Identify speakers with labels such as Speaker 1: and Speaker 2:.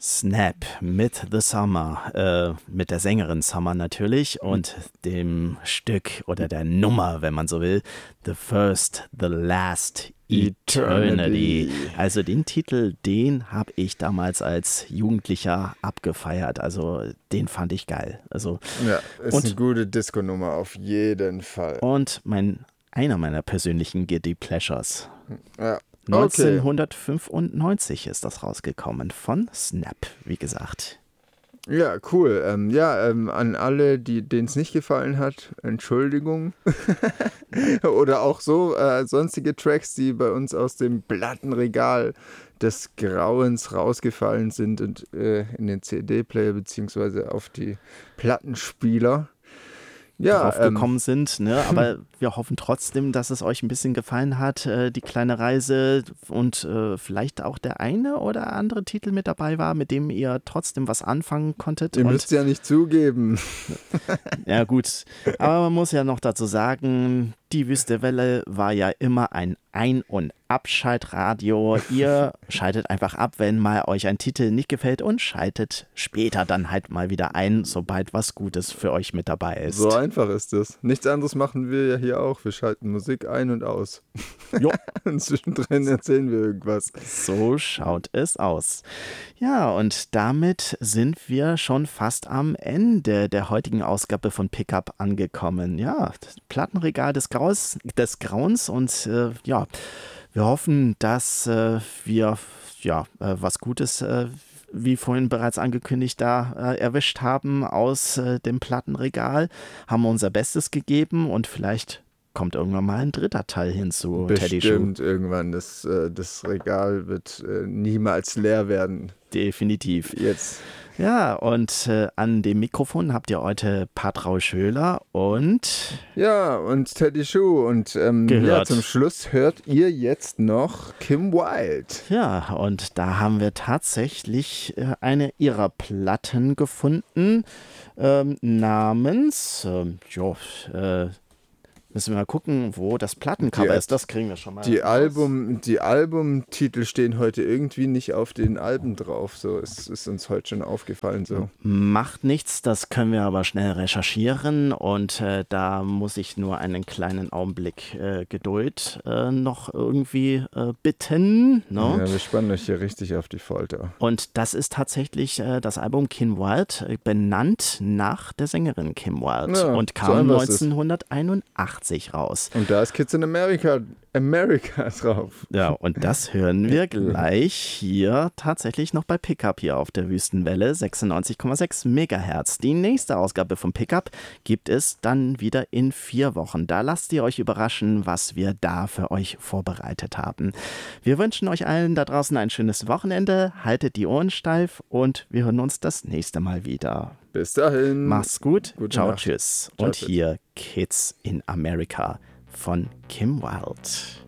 Speaker 1: Snap mit The Summer, mit der Sängerin Summer natürlich und dem Stück oder der Nummer, wenn man so will, The First, The Last, Eternity. Also den Titel, den habe ich damals als Jugendlicher abgefeiert. Also den fand ich geil. Also,
Speaker 2: Ja, ist eine gute Disco-Nummer auf jeden Fall.
Speaker 1: Und einer meiner persönlichen Guilty Pleasures.
Speaker 2: Ja. Okay.
Speaker 1: 1995 ist das rausgekommen von Snap, wie gesagt.
Speaker 2: Ja, cool. An alle, denen es nicht gefallen hat, Entschuldigung. Oder auch so sonstige Tracks, die bei uns aus dem Plattenregal des Grauens rausgefallen sind und in den CD-Player beziehungsweise auf die Plattenspieler.
Speaker 1: Drauf gekommen sind, ne? Aber wir hoffen trotzdem, dass es euch ein bisschen gefallen hat, die kleine Reise und vielleicht auch der eine oder andere Titel mit dabei war, mit dem ihr trotzdem was anfangen konntet.
Speaker 2: Ihr müsst ja nicht zugeben.
Speaker 1: Ja gut, aber man muss ja noch dazu sagen, die Wüste Welle war ja immer ein Ein- und Abschaltradio. Ihr schaltet einfach ab, wenn mal euch ein Titel nicht gefällt und schaltet später dann halt mal wieder ein, sobald was Gutes für euch mit dabei ist.
Speaker 2: So einfach ist es. Nichts anderes machen wir ja hier auch. Wir schalten Musik ein und aus.
Speaker 1: Jo.
Speaker 2: Und zwischendrin erzählen wir irgendwas.
Speaker 1: So schaut es aus. Ja, und damit sind wir schon fast am Ende der heutigen Ausgabe von Pickup angekommen. Ja, das Plattenregal des Grauens und wir hoffen, dass wir was Gutes, wie vorhin bereits angekündigt, da erwischt haben aus dem Plattenregal, haben unser Bestes gegeben und vielleicht kommt irgendwann mal ein dritter Teil hinzu, Teddy Schuh.
Speaker 2: Bestimmt irgendwann. Das Regal wird niemals leer werden.
Speaker 1: Definitiv.
Speaker 2: Jetzt.
Speaker 1: Ja, und an dem Mikrofon habt ihr heute Patrau Schöler und...
Speaker 2: Ja, und Teddy Schuh. Und zum Schluss hört ihr jetzt noch Kim Wilde.
Speaker 1: Ja, und da haben wir tatsächlich eine ihrer Platten gefunden, namens... müssen wir mal gucken, wo das Plattencover ist. Das kriegen wir schon mal.
Speaker 2: Die Albumtitel stehen heute irgendwie nicht auf den Alben drauf. So, es ist uns heute schon aufgefallen. So.
Speaker 1: Macht nichts, das können wir aber schnell recherchieren. Und da muss ich nur einen kleinen Augenblick Geduld noch irgendwie bitten. No?
Speaker 2: Ja, wir spannen euch hier richtig auf die Folter.
Speaker 1: Und das ist tatsächlich das Album Kim Wilde, benannt nach der Sängerin Kim Wilde.
Speaker 2: Ja,
Speaker 1: und kam 1981 raus.
Speaker 2: Und da ist Kids in America drauf.
Speaker 1: Ja, und das hören wir gleich hier tatsächlich noch bei Pickup hier auf der Wüstenwelle 96,6 Megahertz. Die nächste Ausgabe von Pickup gibt es dann wieder in 4 Wochen. Da lasst ihr euch überraschen, was wir da für euch vorbereitet haben. Wir wünschen euch allen da draußen ein schönes Wochenende. Haltet die Ohren steif und wir hören uns das nächste Mal wieder.
Speaker 2: Bis dahin.
Speaker 1: Mach's gut.
Speaker 2: Gute
Speaker 1: Ciao,
Speaker 2: Nacht.
Speaker 1: tschüss.
Speaker 2: Ciao,
Speaker 1: und
Speaker 2: tschüss.
Speaker 1: hier Kids in America von Kim Wilde.